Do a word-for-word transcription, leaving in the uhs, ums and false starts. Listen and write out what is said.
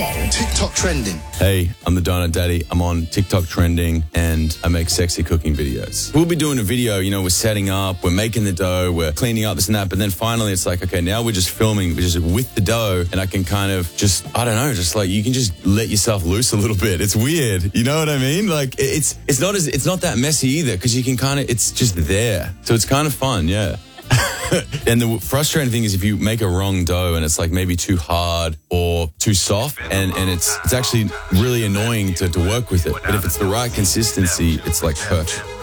trending. TikTok trending. Hey, I'm the Donut Daddy. I'm on TikTok trending and I make sexy cooking videos. We'll be doing a video, you know, we're setting up, we're making the dough, we're cleaning up this and that, but then finally it's like, okay, now we're just filming, we're just with the dough and I can kind of just, I don't know, just like, you can just let yourself loose a little bit. It's weird. You know what I mean? Like, it's, it's not as, it's not that messy either because you can kind of, it's just there. So it's kind of fun, yeah. And the frustrating thing is if you make a wrong dough and it's like maybe too hard or too soft and, and it's it's actually really annoying to, to work with it. But if it's the right consistency, it's like perfect.